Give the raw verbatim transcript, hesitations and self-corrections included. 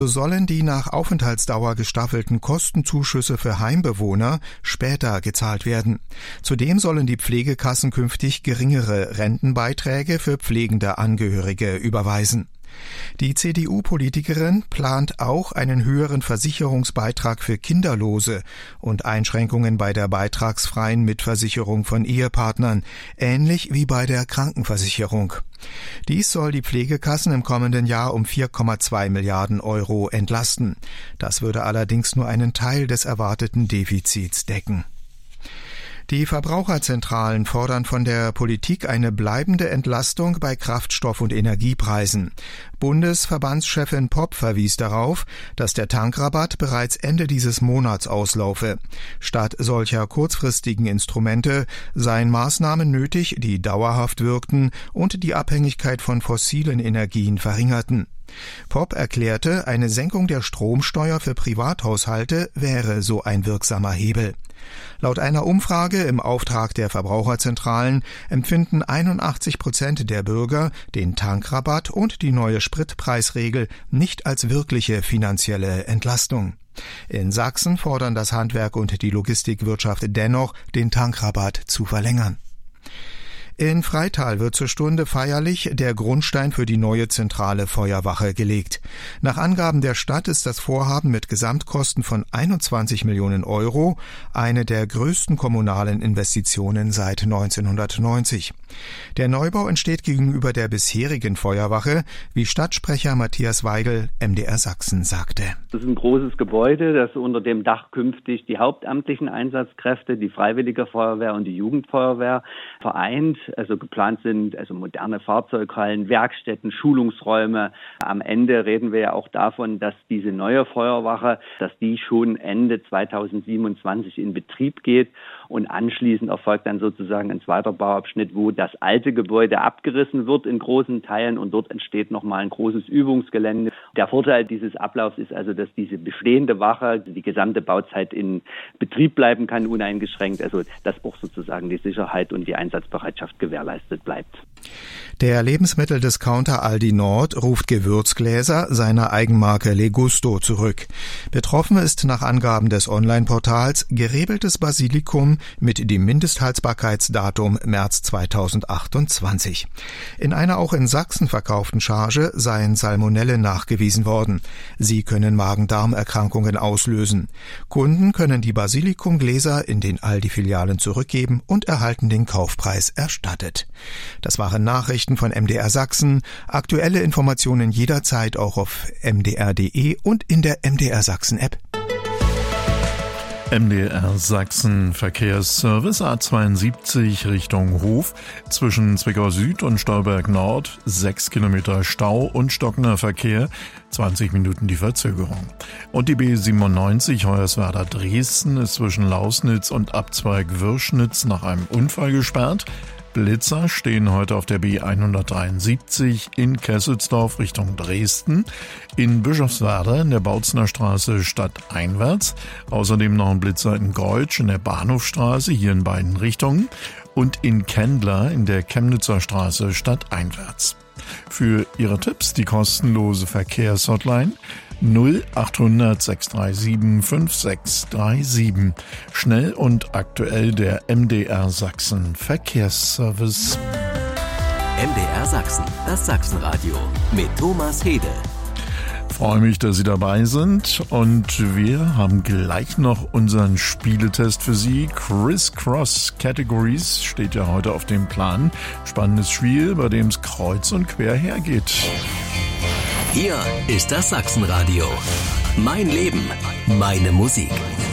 So sollen die nach Aufenthaltsdauer gestaffelten Kostenzuschüsse für Heimbewohner später gezahlt werden. Zudem sollen die Pflegekassen künftig geringere Rentenbeiträge für pflegende Angehörige überweisen. Die C D U-Politikerin plant auch einen höheren Versicherungsbeitrag für Kinderlose und Einschränkungen bei der beitragsfreien Mitversicherung von Ehepartnern, ähnlich wie bei der Krankenversicherung. Dies soll die Pflegekassen im kommenden Jahr um vier Komma zwei Milliarden Euro entlasten. Das würde allerdings nur einen Teil des erwarteten Defizits decken. Die Verbraucherzentralen fordern von der Politik eine bleibende Entlastung bei Kraftstoff- und Energiepreisen. Bundesverbandschefin Popp verwies darauf, dass der Tankrabatt bereits Ende dieses Monats auslaufe. Statt solcher kurzfristigen Instrumente seien Maßnahmen nötig, die dauerhaft wirkten und die Abhängigkeit von fossilen Energien verringerten. Popp erklärte, eine Senkung der Stromsteuer für Privathaushalte wäre so ein wirksamer Hebel. Laut einer Umfrage im Auftrag der Verbraucherzentralen empfinden einundachtzig Prozent der Bürger den Tankrabatt und die neue Spritpreisregel nicht als wirkliche finanzielle Entlastung. In Sachsen fordern das Handwerk und die Logistikwirtschaft dennoch, den Tankrabatt zu verlängern. In Freital wird zur Stunde feierlich der Grundstein für die neue zentrale Feuerwache gelegt. Nach Angaben der Stadt ist das Vorhaben mit Gesamtkosten von einundzwanzig Millionen Euro eine der größten kommunalen Investitionen seit neunzehnhundertneunzig. Der Neubau entsteht gegenüber der bisherigen Feuerwache, wie Stadtsprecher Matthias Weigel M D R Sachsen sagte. Das ist ein großes Gebäude, das unter dem Dach künftig die hauptamtlichen Einsatzkräfte, die Freiwillige Feuerwehr und die Jugendfeuerwehr vereint. Also geplant sind also moderne Fahrzeughallen, Werkstätten, Schulungsräume. Am Ende reden wir ja auch davon, dass diese neue Feuerwache, dass die schon Ende zweitausendsiebenundzwanzig in Betrieb geht und anschließend erfolgt dann sozusagen ein zweiter Bauabschnitt, wo das alte Gebäude abgerissen wird in großen Teilen und dort entsteht nochmal ein großes Übungsgelände. Der Vorteil dieses Ablaufs ist also, dass diese bestehende Wache die gesamte Bauzeit in Betrieb bleiben kann, uneingeschränkt, also dass auch sozusagen die Sicherheit und die Einsatzbereitschaft gewährleistet bleibt. Der Lebensmitteldiscounter Aldi Nord ruft Gewürzgläser seiner Eigenmarke Legusto zurück. Betroffen ist nach Angaben des Online-Portals gerebeltes Basilikum mit dem Mindesthaltbarkeitsdatum März zweitausendachtundzwanzig. In einer auch in Sachsen verkauften Charge seien Salmonellen nachgewiesen worden. Sie können Magen-Darm-Erkrankungen auslösen. Kunden können die Basilikumgläser in den Aldi-Filialen zurückgeben und erhalten den Kaufpreis erstattet. Das waren Nachrichten von M D R Sachsen. Aktuelle Informationen jederzeit auch auf m d r punkt d e und in der M D R Sachsen App. M D R Sachsen Verkehrsservice A zweiundsiebzig Richtung Hof zwischen Zwickau Süd und Stolberg Nord, sechs Kilometer Stau und stockender Verkehr, zwanzig Minuten die Verzögerung. Und die B siebenundneunzig Hoyerswerda Dresden ist zwischen Lausnitz und Abzweig Wirschnitz nach einem Unfall gesperrt. Blitzer stehen heute auf der B hundertdreiundsiebzig in Kesselsdorf Richtung Dresden, in Bischofswerda in der Bautzener Straße stadteinwärts, außerdem noch ein Blitzer in Geutsch in der Bahnhofstraße, hier in beiden Richtungen, und in Kendler in der Chemnitzer Straße stadteinwärts. Für Ihre Tipps die kostenlose Verkehrshotline null achthundert sechs drei sieben fünf sechs drei sieben. Schnell und aktuell der M D R Sachsen Verkehrsservice. M D R Sachsen, das Sachsenradio mit Thomas Hede. Freue mich, dass Sie dabei sind und wir haben gleich noch unseren Spieletest für Sie. Criss-Cross Categories steht ja heute auf dem Plan. Spannendes Spiel, bei dem es kreuz und quer hergeht. Hier ist das Sachsenradio. Mein Leben, meine Musik.